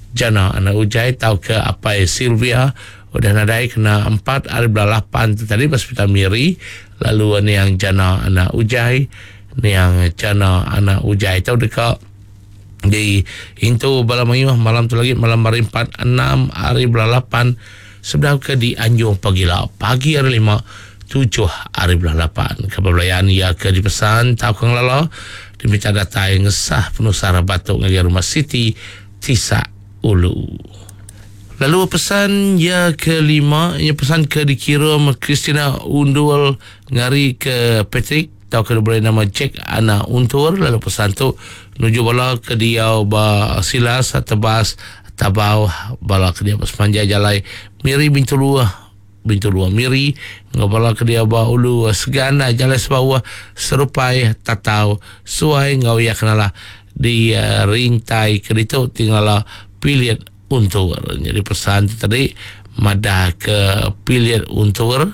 jana anak ujai tau ke apa Sylvia udah nadai kena 4 hari belah 8 tu tadi hospital Miri. Lalu ni yang jana anak ujai, ni yang jana anak ujai tau dekat di Intu Balamayu malam tu lagi malam hari 4 6 hari belah 8 sebelah ke di Anjung pagi hari 5 7 hari belah 8 kebelayan ya ke dipesan tau kang lala diminta data yang ngesah penuh sarah batuk ngagi rumah City Tisa Ulu. Lalu pesan ya kelima, ya pesan ke dikirim Christina Undul ngari ke Patrick tau ke boleh nama Jack anak untur. Lalu pesan tu nuju bala ke dia ba silas tebas tabau bala ke dia semanja jalai Miri bintu luah Miri ngabala ke dia ba ulu segana jalai sebawa serupai tatau suai ngau ya kenala di rintai ke itu tinggal pilihan untur. Jadi pesan tadi madah ke pilihan untur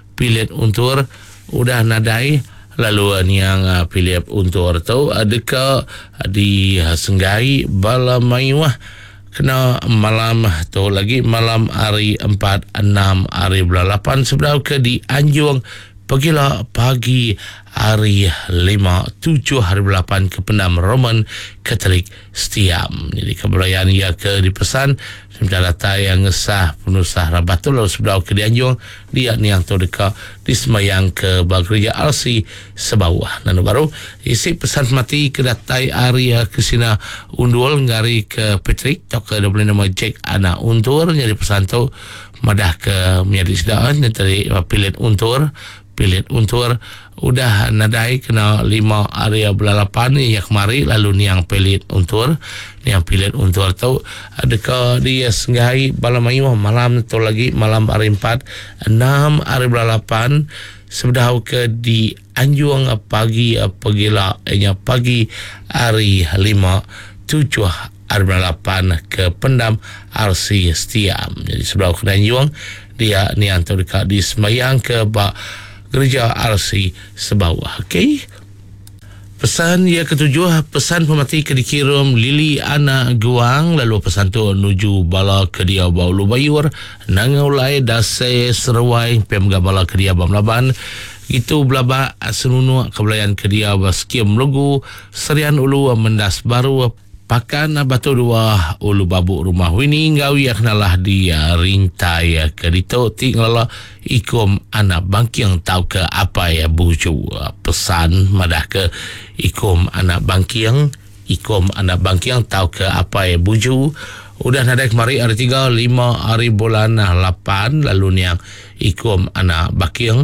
udah nadai. Lalu yang pilihan untur tu adakah di Senggai Balamayuah kena malam tu lagi malam hari 4 6 hari belah 8 sebelah ke di Anjung pagi hari 5 7 hari 8 ke Pendam Roman Katolik Setiam. Jadi kebelayan ia ke dipesan sementara data yang ngesah penusah rabatul lalu sebelah ke di Anjung dia ni yang tu dekat di semayang ke Gereja RC sebawah. Dan baru isi pesan mati ke datai area ke sina undul ngari ke Patrick tak ke boleh nama Jack anak untur. Jadi pesan tu madah ke menjadi sedaan tadi pilihan untur udah nadai kena 5 area belah 8 ni yang kemari. Lalu ni yang pilihan untur tu adakah dia Senggai Balamayu malam tu lagi malam hari 4 6 hari belah 8 sebelah ke di Anjung pagi hari 5 7 hari belah 8 ke Pendam RC Setiam. Jadi sebelah ke Anjung dia ni yang tu dekat di semayang ke Gereja RC sebawah. Okey. Pesan ya ketujuh, pesan pemati ke dikirim Lili Ana Guang. Lalu pesan tu nuju bala ke dia Baulu Bayur nangaulai dase serwai pemga bala ke dia Bamlaban. Itu belaba senunu kebelayan ke dia Baskiem Lugu Serian Ulu Mendas Baru pakan batu dua ulu babuk rumah wini ngawi aknalah dia rintai ke dito tinggal ikum anak bangkiang tahu ke apa ya buju pesan madah ke ikum anak bangkiang tahu ke apa ya buju udah nadai kemari hari 3 5 hari bulan 8 lalu niang ikum anak bangkiang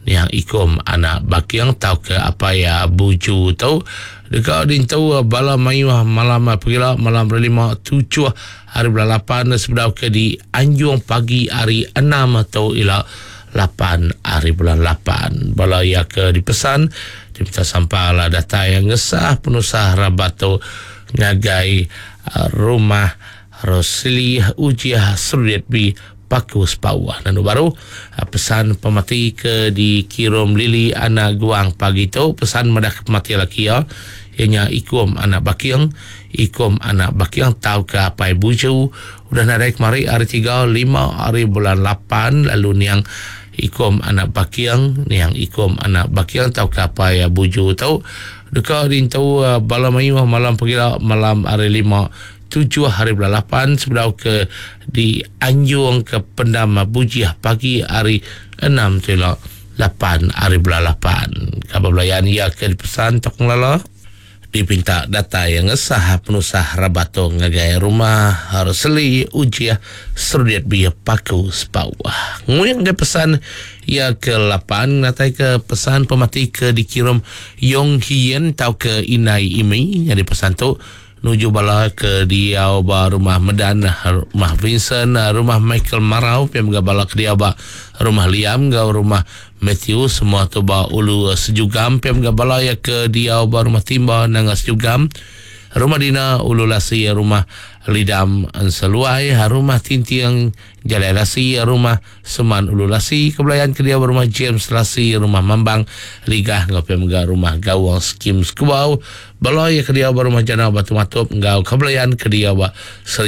tahu ke apa ya buju tahu dekat din tahu Balamayu malam pergilah malam 5 7 hari bulan 8 sebelah ke di Anjung pagi hari 6 atau ila 8 hari bulan 8 bala ya ke dipesan diminta sampailah data yang ngesah penusah rabato ngagai rumah Rosli Ujiah Suryat bi Pakus Pawah. Dan baru pesan pemati ke dikirim Lili anak guang pagi tu pesan madah pemati laki ya ianya ikum anak bakiang tahu ke apa buju udah naik kemari hari 3 5 hari bulan 8 lalu niang ikum anak bakiang tahu ke apa ya buju tahu dekat din tahu Balamayu malam pergilah malam hari 5 7 hari bulan 8 sebelah ke di Anjung ke Pendam Bujiah pagi hari 6 tila 8 hari bulan 8 kabar belayan ia ke dipesan tok lala dipinta data yang ngesah penusah rabato ngagai rumah Rosli Ujiah Suryat bi Paku Sepawah nguyang dia pesan ia ke 8 ngatai ke pesan pemati ke dikirim Yong Hien tahu ke Inai Imi jadi pesan tu nuju bala ke dia rumah Medan rumah Vincent rumah Michael Marau pemga bala ke dia rumah Liam ga rumah Matthew semua tu ulu sejugam pemga bala ya ke dia rumah Timba nang sejugam rumah Dina ulu lasi rumah Lidam Seluai rumah Tintiang Jalai Lasi rumah Seman ulu lasi kebelayan ke dia rumah James Lasi rumah Mambang Ligah ngapemga rumah Gawang Skim Skubau balai ke dia rumah Jana Batu Matup ngau kebelayan ke dia